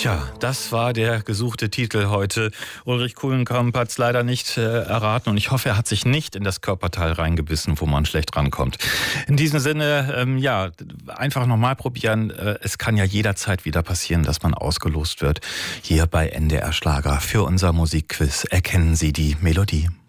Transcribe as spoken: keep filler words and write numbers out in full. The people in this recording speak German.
Tja, das war der gesuchte Titel heute. Ulrich Kuhlenkamp hat es leider nicht äh, erraten und ich hoffe, er hat sich nicht in das Körperteil reingebissen, wo man schlecht rankommt. In diesem Sinne, ähm, ja, einfach nochmal probieren. Äh, es kann ja jederzeit wieder passieren, dass man ausgelost wird. Hier bei N D R Schlager für unser Musikquiz. Erkennen Sie die Melodie?